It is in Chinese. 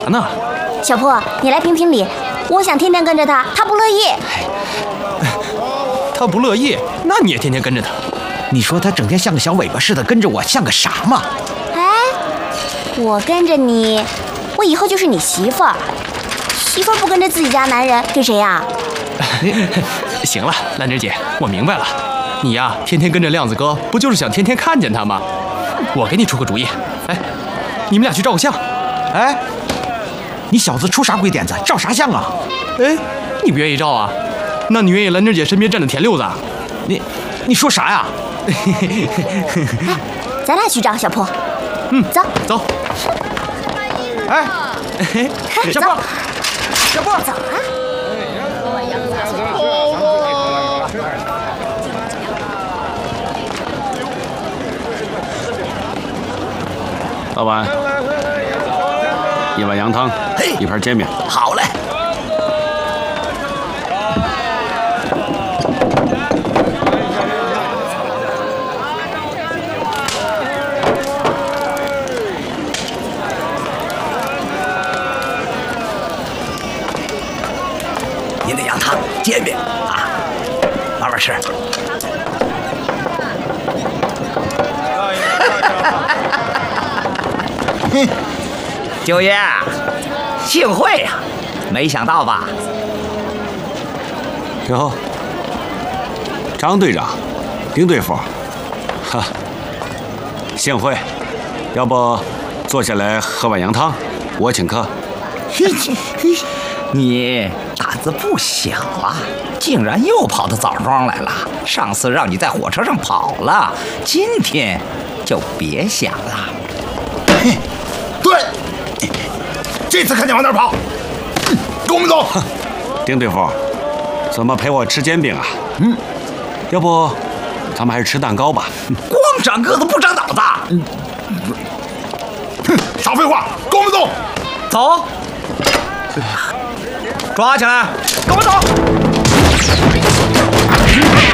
呢？ 小破，你来评评理，我想天天跟着他，他不乐意。 他不乐意，那你也天天跟着他。 你说他整天像个小尾巴似的跟着我，像个啥嘛？ 哎，我跟着你，我以后就是你媳妇儿。媳妇儿不跟着自己家男人，跟谁呀？ 行了，兰芝姐，我明白了。你呀，天天跟着亮子哥，不就是想天天看见他吗？我给你出个主意，哎，你们俩去照个相。 哎，你小子出啥鬼点子？照啥相啊？ 哎，你不愿意照啊？那你愿意兰芝姐身边站的田六子？ 你说啥呀？ 咱俩去照小破。走走。 哎，小破，小破， 走啊！ 老板，一碗羊汤，一盘煎饼。 好嘞。您的羊汤、煎饼啊，慢慢吃。 九爷，幸会呀！没想到吧？ 哟，张队长，丁队副，哈，幸会。要不坐下来喝碗羊汤，我请客。 你胆子不小啊，竟然又跑到枣庄来了。上次让你在火车上跑了，今天就别想了。 对，这次看见往哪儿跑，跟我们走。 丁队副，怎么陪我吃煎饼啊？要不咱们还是吃蛋糕吧。 光长个子不长脑子。 哼，少废话，跟我们走。 走，抓起来，跟我走。